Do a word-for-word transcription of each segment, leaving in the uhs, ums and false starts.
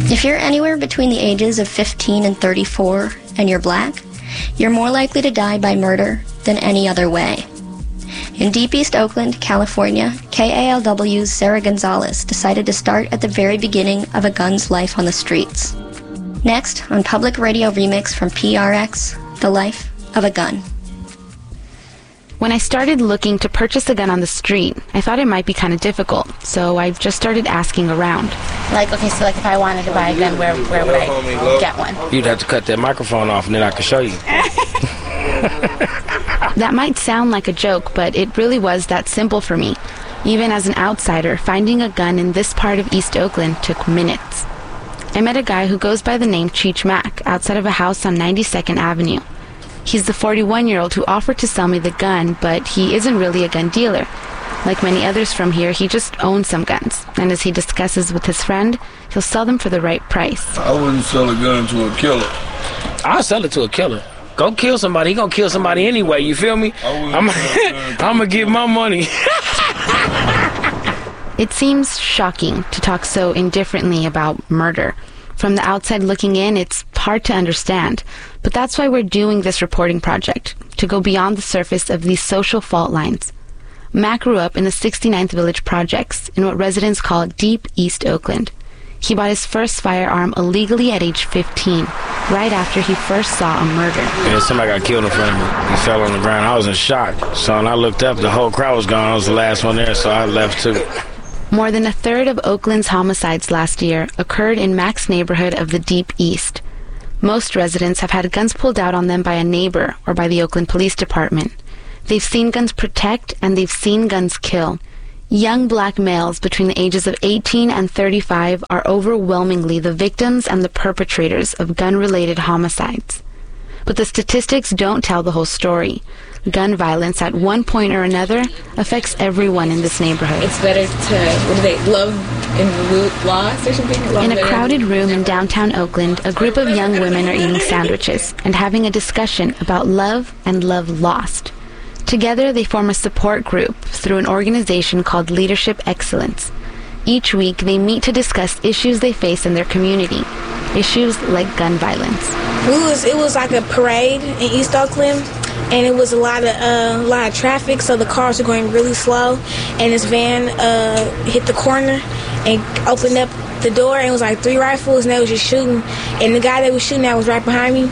If you're anywhere between the ages of fifteen and thirty-four and you're black, you're more likely to die by murder than any other way. In Deep East Oakland, California, K A L W's Sarah Gonzalez decided to start at the very beginning of a gun's life on the streets. Next, on Public Radio Remix from P R X, The Life of a Gun. When I started looking to purchase a gun on the street, I thought it might be kind of difficult, so I just started asking around. Like, okay, so like if I wanted to buy a gun, where where would I get one? You'd have to cut that microphone off and then I could show you. That might sound like a joke, but it really was that simple for me. Even as an outsider, finding a gun in this part of East Oakland took minutes. I met a guy who goes by the name Cheech Mack outside of a house on ninety-second Avenue. He's the forty-one-year-old who offered to sell me the gun, but he isn't really a gun dealer. Like many others from here, he just owns some guns, and as he discusses with his friend, he'll sell them for the right price. I wouldn't sell a gun to a killer. I'll sell it to a killer. Go kill somebody. He gonna kill somebody anyway, you feel me? I'm, I'm gonna get my money. It seems shocking to talk so indifferently about murder. From the outside looking in, it's hard to understand. But that's why we're doing this reporting project, to go beyond the surface of these social fault lines. Mac grew up in the sixty-ninth Village Projects, in what residents call Deep East Oakland. He bought his first firearm illegally at age fifteen, right after he first saw a murder. Yeah, somebody got killed in front of me. He fell on the ground. I was in shock. So when I looked up, the whole crowd was gone. I was the last one there, so I left too. More than a third of Oakland's homicides last year occurred in Mac's neighborhood of the Deep East. Most residents have had guns pulled out on them by a neighbor or by the Oakland Police Department. They've seen guns protect and they've seen guns kill. Young black males between the ages of eighteen and thirty-five are overwhelmingly the victims and the perpetrators of gun-related homicides. But the statistics don't tell the whole story. Gun violence at one point or another affects everyone in this neighborhood. It's better to, what do they, love and lost or something? Love in a crowded room in downtown Oakland, a group of young women are eating sandwiches and having a discussion about love and love lost. Together, they form a support group through an organization called Leadership Excellence. Each week, they meet to discuss issues they face in their community, issues like gun violence. We was, it was like a parade in East Oakland, and it was a lot of uh, a lot of traffic, so the cars were going really slow, and this van uh, hit the corner and opened up the door, and it was like three rifles, and they was just shooting, and the guy that was shooting at was right behind me.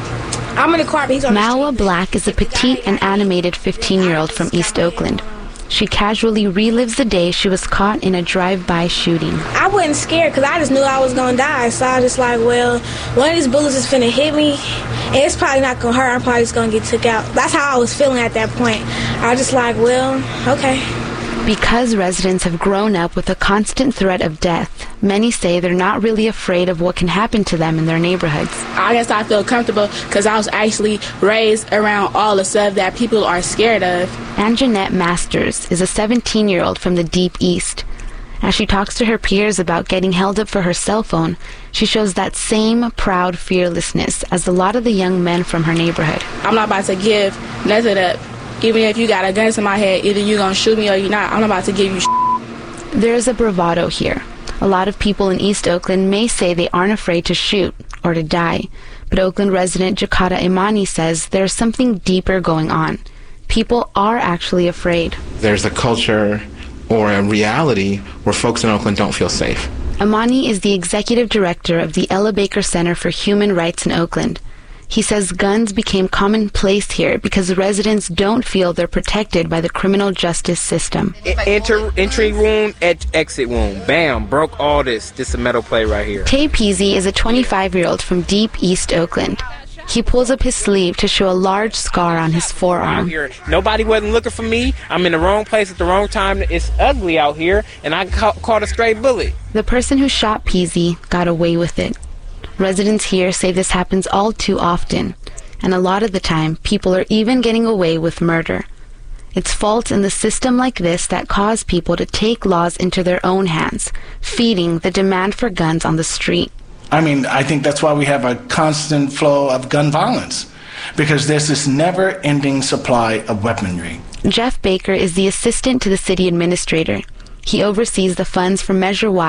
I'm in the car, but he's on the street. Mawa Black is a petite and animated fifteen-year-old from East Oakland. She casually relives the day she was caught in a drive-by shooting. I wasn't scared because I just knew I was going to die. So I was just like, well, one of these bullets is finna hit me, and it's probably not going to hurt. I'm probably just going to get took out. That's how I was feeling at that point. I was just like, well, okay. Because residents have grown up with a constant threat of death, many say they're not really afraid of what can happen to them in their neighborhoods. I guess I feel comfortable because I was actually raised around all the stuff that people are scared of. And Jeanette Masters is a seventeen-year-old from the Deep East. As she talks to her peers about getting held up for her cell phone, she shows that same proud fearlessness as a lot of the young men from her neighborhood. I'm not about to give nothing up. Even if you got a gun to my head, either you're going to shoot me or you're not. I'm not about to give you sh**. There is a bravado here. A lot of people in East Oakland may say they aren't afraid to shoot or to die, but Oakland resident Jakata Imani says there's something deeper going on. People are actually afraid. There's a culture or a reality where folks in Oakland don't feel safe. Imani is the executive director of the Ella Baker Center for Human Rights in Oakland. He says guns became commonplace here because residents don't feel they're protected by the criminal justice system. Enter, entry wound, et, exit wound. Bam, broke all this. This is a metal plate right here. Tay Peasy is a twenty-five-year-old from Deep East Oakland. He pulls up his sleeve to show a large scar on his forearm. Here, nobody wasn't looking for me. I'm in the wrong place at the wrong time. It's ugly out here, and I ca- caught a stray bullet. The person who shot Peasy got away with it. Residents here say this happens all too often, and a lot of the time, people are even getting away with murder. It's faults in the system like this that cause people to take laws into their own hands, feeding the demand for guns on the street. I mean, I think that's why we have a constant flow of gun violence, because there's this never-ending supply of weaponry. Jeff Baker is the assistant to the city administrator. He oversees the funds for Measure Y,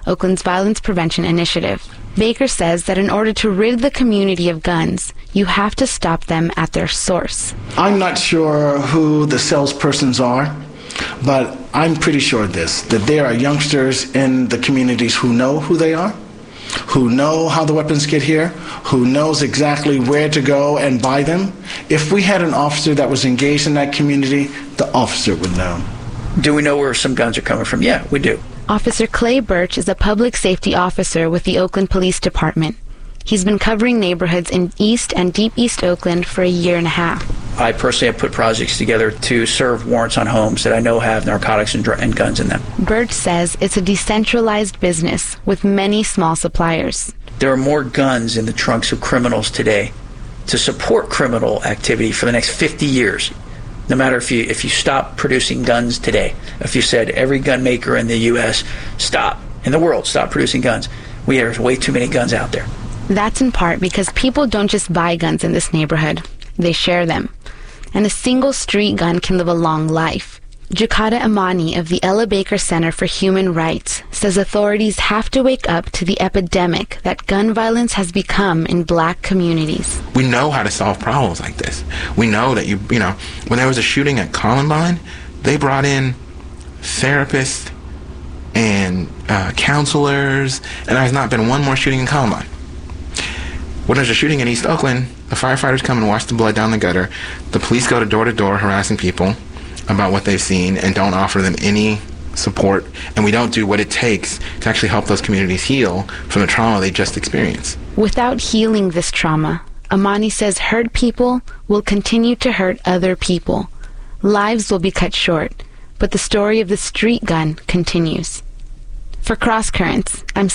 Oakland's Violence Prevention Initiative. Baker says that in order to rid the community of guns, you have to stop them at their source. I'm not sure who the salespersons are, but I'm pretty sure of this, that there are youngsters in the communities who know who they are, who know how the weapons get here, who knows exactly where to go and buy them. If we had an officer that was engaged in that community, the officer would know. Do we know where some guns are coming from? Yeah, we do. Officer Clay Birch is a public safety officer with the Oakland Police Department. He's been covering neighborhoods in East and Deep East Oakland for a year and a half. I personally have put projects together to serve warrants on homes that I know have narcotics and, dr- and guns in them. Birch says it's a decentralized business with many small suppliers. There are more guns in the trunks of criminals today to support criminal activity for the next fifty years. No matter if you if you stop producing guns today, if you said every gun maker in the U S stop, in the world, stop producing guns, we have way too many guns out there. That's in part because people don't just buy guns in this neighborhood, they share them. And a single street gun can live a long life. Jakada Amani of the Ella Baker Center for Human Rights says authorities have to wake up to the epidemic that gun violence has become in black communities. We know how to solve problems like this. We know that, you you know, when there was a shooting at Columbine, they brought in therapists and uh, counselors, and there has not been one more shooting in Columbine. When there's a shooting in East Oakland, the firefighters come and wash the blood down the gutter. The police go to door to door harassing people about what they've seen and don't offer them any support, and we don't do what it takes to actually help those communities heal from the trauma they just experienced. Without healing this trauma, Amani says hurt people will continue to hurt other people. Lives will be cut short, but the story of the street gun continues. For Cross Currents, I'm